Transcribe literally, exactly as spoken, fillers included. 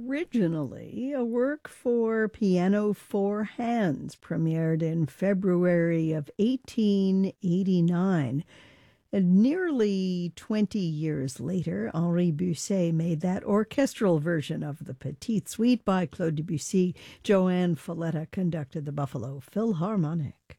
originally a work for piano four hands, premiered in February of eighteen eighty-nine. And nearly twenty years later, Henri Busset made that orchestral version of the Petite Suite by Claude Debussy. Joanne Folletta conducted the Buffalo Philharmonic.